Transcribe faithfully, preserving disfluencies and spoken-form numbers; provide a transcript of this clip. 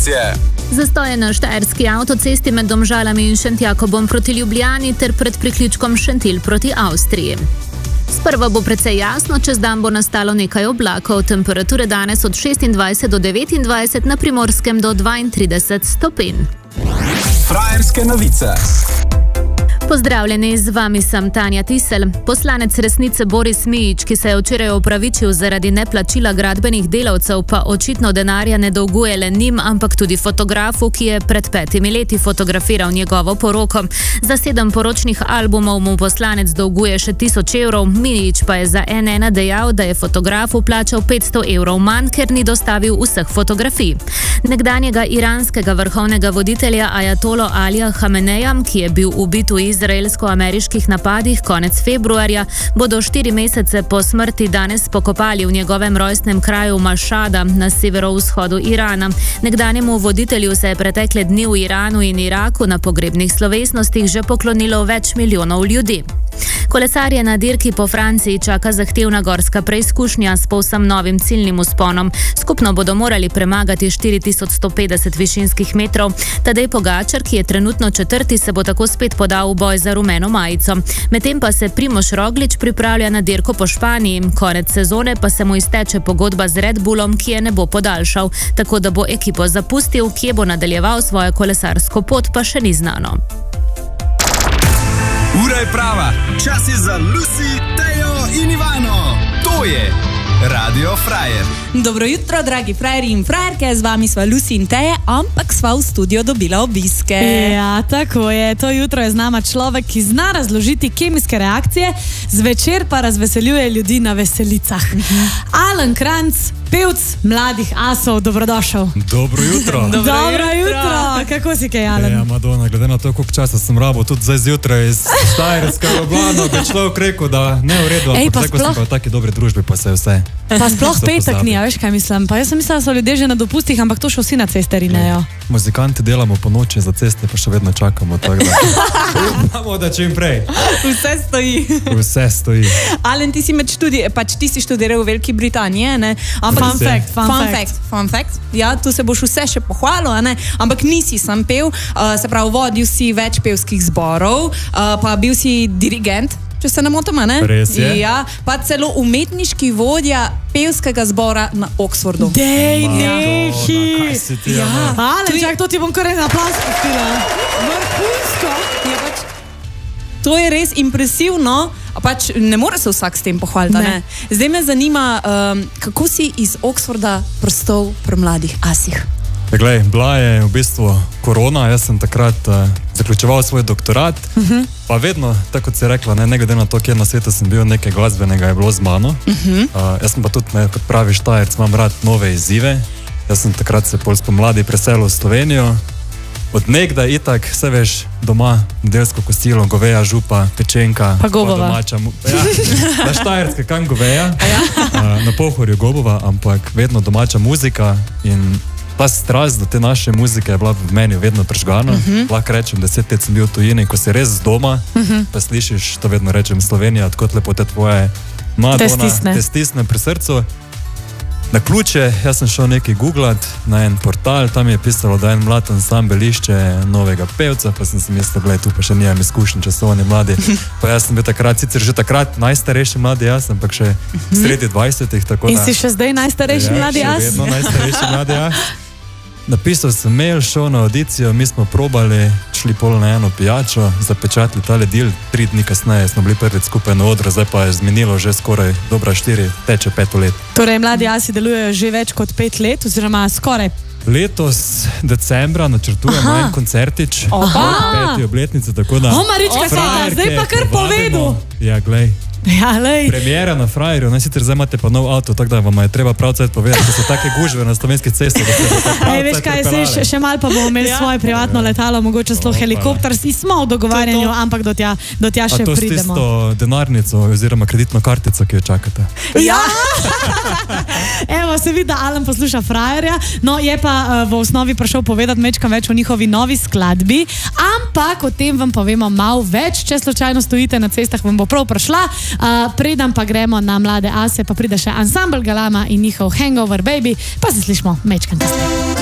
informacije. Zastoje na štajerski avtocesti med Domžalami in Šentjakobom proti Ljubljani ter pred priključkom Šentilj proti Avstriji. Sprva bo precej jasno, čez dan bo nastalo nekaj oblakov, temperature danes od šestindvajset do devetindvajset, na Primorskem do dvaintrideset stopinj. Frajerske novice. Pozdravljeni, z vami sem Tanja Tisel. Poslanec Resnice Boris Mijić, ki se je včeraj opravičil zaradi neplačila gradbenih delavcev, pa očitno denarja ne dolguje le njim, ampak tudi fotografu, ki je pred petimi leti fotografiral njegovo poroko. Za sedem poročnih albumov mu poslanec dolguje še tisoč evrov, Mijić pa je za N ena dejal, da je fotografu plačal petsto evrov manj, ker ni dostavil vseh fotografij. Nekdanjega iranskega vrhovnega voditelja ajatolo Alija Hameneja, ki je bil ubit v izraelsko-ameriških napadih konec februarja, bodo štiri mesece po smrti danes pokopali v njegovem rojstnem kraju Mašada na severovzhodu Irana. Nekdanjemu voditelju se je pretekle dni v Iranu in Iraku na pogrebnih slovesnostih že poklonilo več milijonov ljudi. Kolesarje na dirki po Franciji čaka zahtevna gorska preizkušnja s povsem novim ciljnim vzponom. Skupno bodo morali premagati štiri tisoč sto petdeset višinskih metrov. Tadej Pogačar, ki je trenutno četrti, se bo tako spet podal v boj za rumeno majico. Medtem pa se Primož Roglič pripravlja na dirko po Španiji. Konec sezone pa se mu izteče pogodba z Red Bullom, ki je ne bo podaljšal. Tako da bo ekipo zapustil, kje bo nadaljeval svojo kolesarsko pot, pa še ni znano. Ura je prava, čas je za Lucy, Tejo in Ivano. To je Radio Frajer. Dobro jutro, dragi frajeri in frajerke, z vami sva Lucy in Teja, ampak sva v studio dobila obiske. Ja, tako je. To jutro je z nama človek, ki zna razložiti kemijske reakcije, zvečer pa razveseljuje ljudi na veselicah. Uh-huh. Alan Kranc, pevc mladih asov, dobrodošel. Dobro jutro. Dobro, Dobro jutro. jutro. Kako si kaj, Alan? Ja, Madonna, glede na to, koliko časa sem rabo, tudi zdaj zjutraj iz Štajerskega Ljubljana, bi človek rekel, da ne v redu, ampak zdaj, ko sem pa v taki dobri družbi, pa se je vse. Pa sploh petek ni, veš kaj mislim? Pa jaz sem mislila, da so ljudje že na dopustih, ampak to še vsi na ceste rinejo. Muzikanti delamo po noči za ceste, pa še vedno čakamo, tako da upamo, da čim prej. Vse stoji. Vse stoji. Alan, ti si med študij, pač ti si študiral v Veliki Britaniji, ne? Ampak fun fact, fun, fun fact. fact. Fun fact. Ja, tu se boš vse še pohvalil, ne? Ampak nisi sam pev, uh, se pravi, vodil si več pevskih zborov, uh, pa bil si dirigent, če se ne motim, ne? Res je. Ja, pa celo umetniški vodja pevskega zbora na Oxfordu. Dej, nehi! Kaj si ti, Ja. Ana? Ale, čak, to ti bom kar na plas pustila. Vrhunsko! Je pač, to je res impresivno, a pač ne more se vsak s tem pohvaliti, ne. ne? Zdaj me zanima, um, kako si iz Oxforda prostal pri mladih asih? Glej, bila je v bistvu korona, jaz sem takrat uh, zaključeval svoj doktorat, uh-huh. pa vedno, tako kot si rekla, ne, ne glede na to, kjer na svetu sem bil, nekaj glasbenega je bilo z mano. Uh-huh. uh, jaz sem pa tudi, ne, kot pravi Štajerc, imam rad nove izzive. Jaz sem takrat se pol spomladi preselil v Slovenijo. Od nekdaj itak, vse veš, doma nedeljsko kosilo, goveja, župa, pečenka. Pa gobova. Pa domača, ja, na Štajerske kam goveja, ja. uh, na Pohorju gobova, ampak vedno domača muzika in ta strast do te naše muzike je bila v meni vedno prežgana. Uh-huh. Lahko rečem, deset let sem bil v tujini, ko si res z doma, uh-huh. pa slišiš, to vedno rečem, Slovenija, tako lepo te tvoje Madonna, te stisne. te stisne pri srcu. Na ključe, jaz sem šel nekaj googlat na en portal, tam je pisalo, da en mlad ansambel išče novega pevca, pa sem si mislil, gledaj, tu pa še nijem izkušen, če so oni mladi. Pa jaz sem bil takrat, sicer že takrat najstarejši mladi jaz, ampak še sredi dvajsetih, tako da... In si še zdaj najstarejši ja, mladi jaz? še vedno najstarejši mladi jaz. Napisal sem mail, šel na audicijo, mi smo probali, šli pol na eno pijačo, zapečatili tale deal, tri dni kasneje smo bili prvič skupaj na odru, zdaj pa je zmenilo že skoraj dobra štiri, teče peto let. Torej, mladi asi delujejo že več kot pet let, oziroma skoraj. Letos decembra načrtujemo en koncertič, peti obletnice, tako da... O, Marička, frajerke zdaj pa kar povedal. Ja, glej. Ja, lej. Premijera na Frajerju, ne, sicer zdaj imate pa nov avto, tako da vam je treba prav cajt povedati, da so take gužve na slovenskih cestah, da se bo prav Ej, veš kaj, sej, še, še malo pa bomo imeli ja. svoje privatno ja. letalo, mogoče sploh helikopter, si smo v dogovarjanju, ampak do tja, do tja še pridemo. A to s tisto denarnico oziroma kreditno kartico, ki jo čakate? Ja! Evo, se vidi, da Alan posluša Frajerja, no je pa uh, v osnovi prišel povedati mečkam več o njihovi novi skladbi, ampak o tem vam povemo malo več, če slučajno stojite na cestah, vam bo prav prišla. Uh, preden pa gremo na mlade ase, pa pride še ansambel Galama in njihov Hangover Baby, pa se slišmo mečkam kasneje.